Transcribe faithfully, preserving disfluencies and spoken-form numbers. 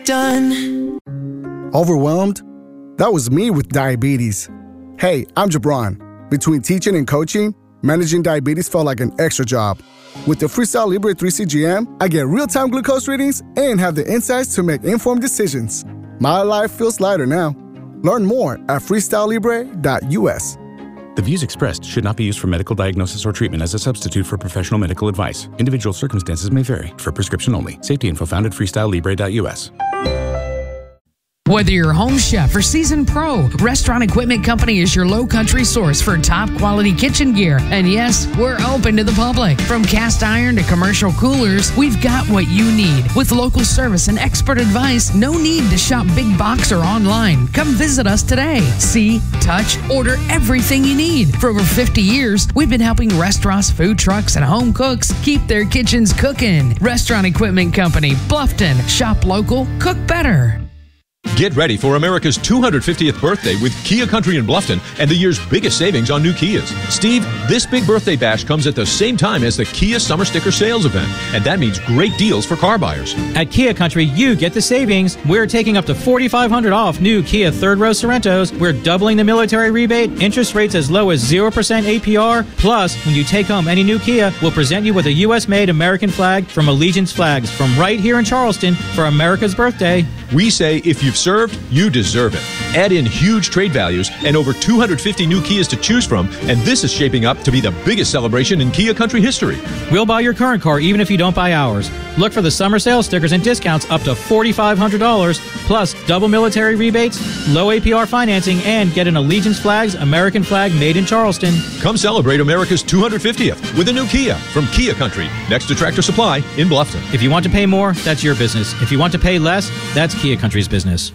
done. Overwhelmed? That was me with diabetes. Hey, I'm Jabron. Between teaching and coaching, managing diabetes felt like an extra job. With the Freestyle Libre three C G M, I get real-time glucose readings and have the insights to make informed decisions. My life feels lighter now. Learn more at freestyle libre dot u s. The views expressed should not be used for medical diagnosis or treatment as a substitute for professional medical advice. Individual circumstances may vary. For prescription only. Safety info found at freestyle libre dot u s. Whether you're home chef or seasoned pro, Restaurant Equipment Company is your low country source for top quality kitchen gear. And yes, we're open to the public. From cast iron to commercial coolers, we've got what you need. With local service and expert advice, no need to shop big box or online. Come visit us today. See, touch, order everything you need. For over fifty years, we've been helping restaurants, food trucks, and home cooks keep their kitchens cooking. Restaurant Equipment Company, Bluffton. Shop local, cook better. Get ready for America's two hundred fiftieth birthday with Kia Country in Bluffton and the year's biggest savings on new Kias. Steve, this big birthday bash comes at the same time as the Kia Summer Sticker Sales event, and that means great deals for car buyers. At Kia Country, you get the savings. We're taking up to forty-five hundred dollars off new Kia third-row Sorrentos. We're doubling the military rebate, interest rates as low as zero percent A P R. Plus, when you take home any new Kia, we'll present you with a U S-made American flag from Allegiance Flags from right here in Charleston for America's birthday. We say if you've served, you deserve it. Add in huge trade values and over two hundred fifty new Kias to choose from, and this is shaping up to be the biggest celebration in Kia Country history. We'll buy your current car even if you don't buy ours. Look for the summer sales stickers and discounts up to forty-five hundred dollars, plus double military rebates, low A P R financing, and get an Allegiance Flags American flag made in Charleston. Come celebrate America's two hundred fiftieth with a new Kia from Kia Country, next to Tractor Supply in Bluffton. If you want to pay more, that's your business. If you want to pay less, that's Kia Country's business.